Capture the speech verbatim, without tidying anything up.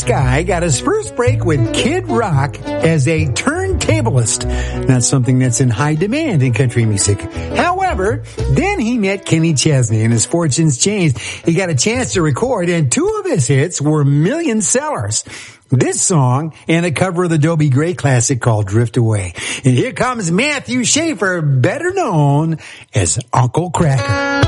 This guy got his first break with Kid Rock as a turntablist, not something that's in high demand in country music. However, then he met Kenny Chesney and his fortunes changed. He got a chance to record, and two of his hits were million sellers. This song and a cover of the Dobie Gray classic called Drift Away. And here comes Matthew Schaefer, better known as Uncle Kracker.